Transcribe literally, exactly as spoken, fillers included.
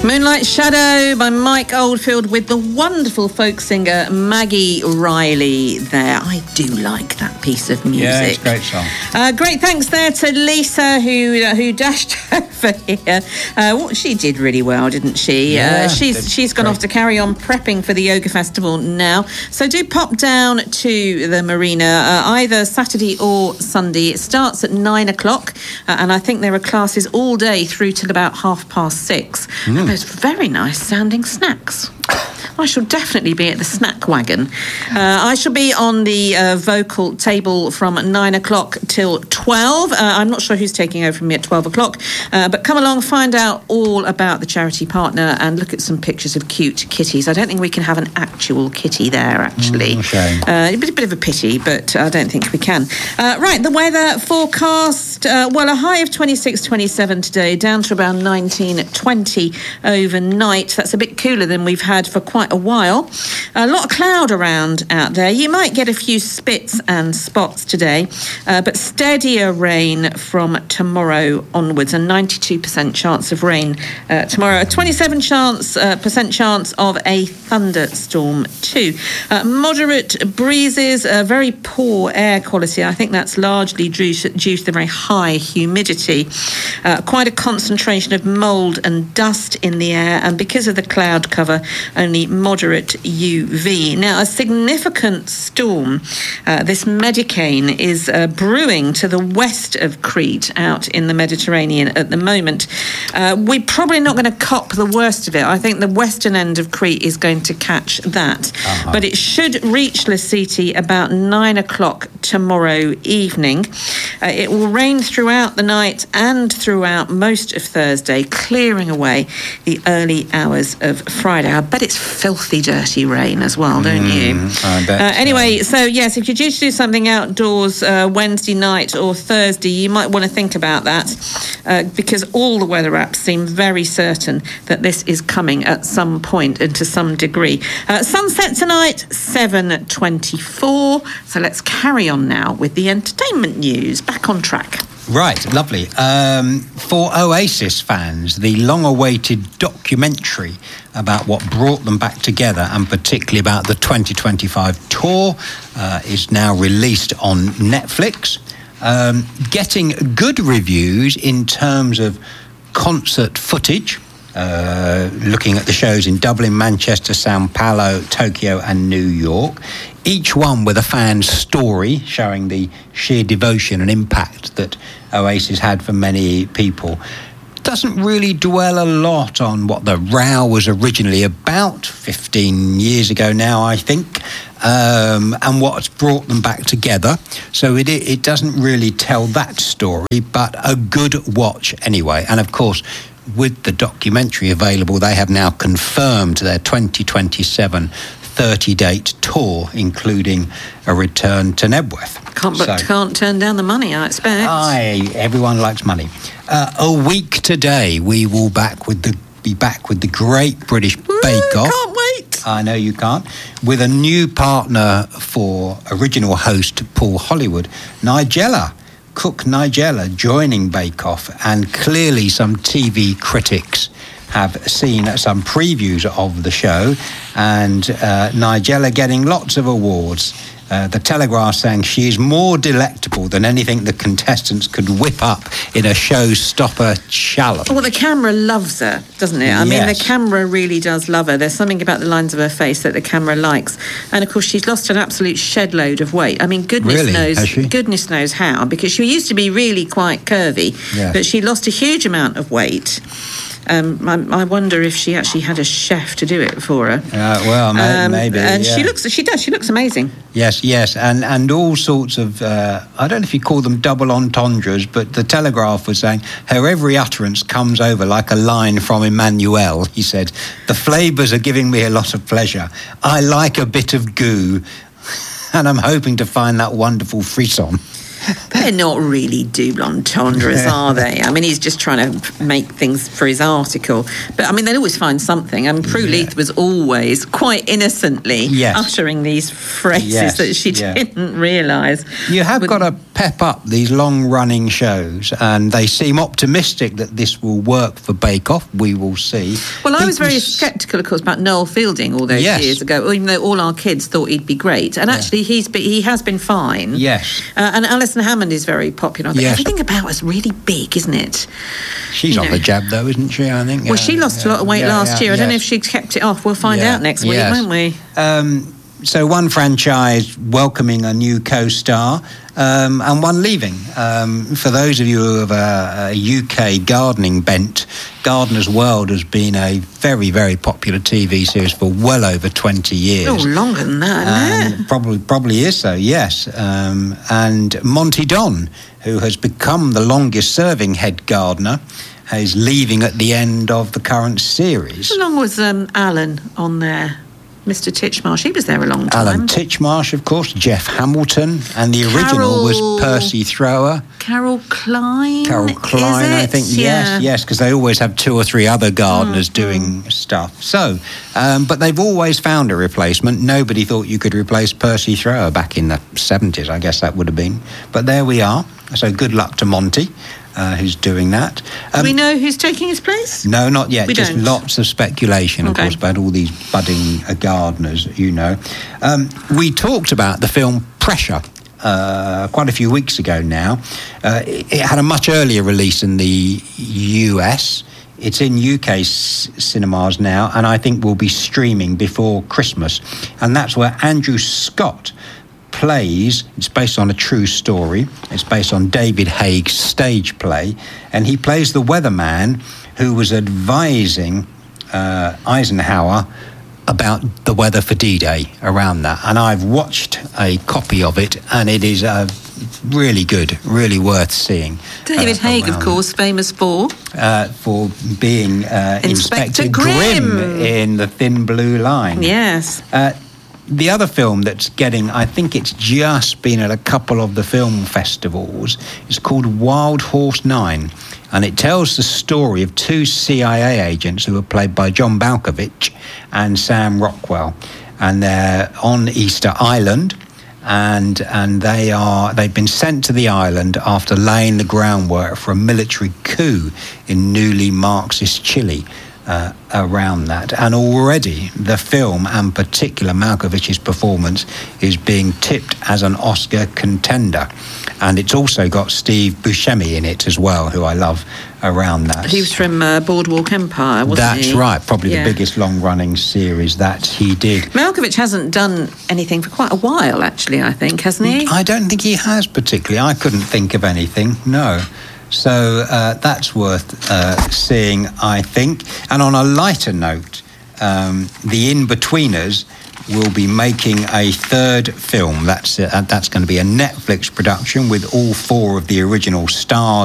Moonlight Shadow by Mike Oldfield with the wonderful folk singer Maggie Riley there. I do like that piece of music. Yeah, it's a great song. Uh, great thanks there to Lisa who uh, who dashed over here. Uh, well, she did really well, didn't she? Yeah, uh, she's she's gone great. off to carry on prepping for the yoga festival now. So do pop down to the marina uh, either Saturday or Sunday. It starts at nine o'clock uh, and I think there are classes all day through till about half past six. Mm. And there's very nice sounding snacks. I shall definitely be at the snack wagon. Uh, I shall be on the uh, vocal table from nine o'clock till twelve. Uh, I'm not sure who's taking over from me at twelve o'clock, uh, but come along, find out all about the charity partner and look at some pictures of cute kitties. I don't think we can have an actual kitty there, actually. Mm, shame. Uh, a bit, a bit of a pity, but I don't think we can. Uh, right, the weather forecast. Uh, well, a high of twenty-six, twenty-seven today, down to around nineteen, twenty overnight. That's a bit cooler than we've had for quite a while. A lot of cloud around out there. You might get a few spits and spots today, uh, but steadier rain from tomorrow onwards. A ninety-two percent chance of rain uh, tomorrow. A twenty-seven chance uh, percent chance of a thunderstorm too. Uh, moderate breezes, uh, very poor air quality. I think that's largely due to, due to the very high humidity. Uh, quite a concentration of mould and dust in the air, and because of the cloud cover, only moderate U V. Now, a significant storm, uh, this Medicane, is uh, brewing to the west of Crete out in the Mediterranean at the moment. Uh, we're probably not going to cop the worst of it. I think the western end of Crete is going to catch that. Uh-huh. But it should reach Lasiti about nine o'clock tomorrow evening. Uh, it will rain throughout the night and throughout most of Thursday, clearing away the early hours of Friday. I bet it's filthy dirty rain as well, don't mm, you? I bet uh, anyway, so. so yes, if you're due to do something outdoors uh, Wednesday night or Thursday, you might want to think about that uh, because all the weather apps seem very certain that this is coming at some point and to some degree. Uh, sunset tonight, seven twenty-four. So let's carry on now with the entertainment news. Back on track. Right, lovely. Um, for Oasis fans, the long-awaited documentary about what brought them back together, and particularly about the twenty twenty-five tour, uh, is now released on Netflix. Um, getting good reviews in terms of concert footage. Uh, looking at the shows in Dublin, Manchester, Sao Paulo, Tokyo and New York, each one with a fan's story showing the sheer devotion and impact that Oasis had for many people. Doesn't really dwell a lot on what the row was originally about, fifteen years ago now, I think, um, and what's brought them back together. So it it doesn't really tell that story, but a good watch anyway. And of course, with the documentary available, they have now confirmed their twenty twenty-seven thirty-date tour, including a return to Nebworth. Can't, but so, can't turn down the money, I expect. Aye, everyone likes money. Uh, a week today, we will back with the be back with the Great British Bake Off. Can't wait. I know you can't. With a new partner for original host Paul Hollywood, Nigella. Cook Nigella joining Bake Off, and clearly some T V critics have seen some previews of the show, and uh, Nigella getting lots of awards. Uh, the Telegraph saying she is more delectable than anything the contestants could whip up in a showstopper challenge. Well, the camera loves her, doesn't it? I Yes. mean, the camera really does love her. There's something about the lines of her face that the camera likes. And, of course, she's lost an absolute shed load of weight. I mean, goodness Really? knows Has she? goodness knows how, because she used to be really quite curvy, Yes. but she lost a huge amount of weight. Um, I, I wonder if she actually had a chef to do it for her. Uh, well, may, Um, maybe. And yeah. she looks, she does, she looks amazing. Yes, yes, and and all sorts of, uh, I don't know if you call them double entendres, but the Telegraph was saying her every utterance comes over like a line from Emmanuel. He said, "The flavours are giving me a lot of pleasure. I like a bit of goo, and I'm hoping to find that wonderful frisson." They're not really double entendres, are they? I mean, he's just trying to make things for his article. But, I mean, they'll always find something. I mean, Prue yeah. Leith was always quite innocently yes. uttering these phrases yes. that she yeah. didn't realise. You have but, got to pep up these long-running shows, and they seem optimistic that this will work for Bake Off. We will see. Well, I People was very sceptical, of course, about Noel Fielding all those yes. years ago, even though all our kids thought he'd be great. And actually, yeah. he's be, he has been fine. Yes. Uh, and Alison Hammond is very popular. Yes. Everything about us really big, isn't it? She's you on know. the jab, though, isn't she, I think? Well, uh, she lost yeah, a lot of weight yeah, last yeah, year. I yes. don't know if she kept it off. We'll find yeah, out next week, yes. won't we? Um, so one franchise welcoming a new co-star um, and one leaving. Um, for those of you who have a, a U K gardening bent, Gardener's World has been a very, very popular T V series for well over twenty years. Oh, longer than that, isn't it? Probably, probably is so, yes. Um, and Monty Don, who has become the longest-serving head gardener, is leaving at the end of the current series. How long was um, Alan on there? Mister Titchmarsh, he was there a long time. Alan Titchmarsh, of course, Jeff Hamilton, and the original Carol, was Percy Thrower. Carol Klein, Carol Klein, I think, yeah. yes, yes, because they always have two or three other gardeners mm-hmm. doing stuff. So, um, but they've always found a replacement. Nobody thought you could replace Percy Thrower back in the seventies, I guess that would have been. But there we are. So good luck to Monty. Uh, who's doing that. Um, Do we know who's taking his place? No, not yet. We Just don't. Lots of speculation, okay. of course, about all these budding uh, gardeners, you know. Um, we talked about the film Pressure uh, quite a few weeks ago now. Uh, it, it had a much earlier release in the U S. It's in U K c- cinemas now, and I think will be streaming before Christmas. And that's where Andrew Scott plays. It's based on a true story. It's based on David Haig's stage play, and he plays the weatherman who was advising uh, Eisenhower about the weather for D-Day around that. And I've watched a copy of it, and it is uh, really good, really worth seeing. David uh, Haig, of course, famous for uh, for being uh, Inspector, Inspector Grimm. Grimm in The Thin Blue Line. Yes. Uh, The other film that's getting, I think it's just been at a couple of the film festivals, is called Wild Horse Nine. And it tells the story of two C I A agents who are played by John Malkovich and Sam Rockwell. And they're on Easter Island, and and they are, they've been sent to the island after laying the groundwork for a military coup in newly Marxist Chile. Uh, around that, and already the film, and particular Malkovich's performance, is being tipped as an Oscar contender. And it's also got Steve Buscemi in it as well, who I love around that. He was from uh, Boardwalk Empire, wasn't That's he? That's right, probably yeah. the biggest long-running series that he did. Malkovich hasn't done anything for quite a while, actually, I think, hasn't he? I don't think he has particularly. I couldn't think of anything, no. So uh, that's worth uh, seeing, I think. And on a lighter note, um, The In-Betweeners will be making a third film. That's uh, that's going to be a Netflix production with all four of the original stars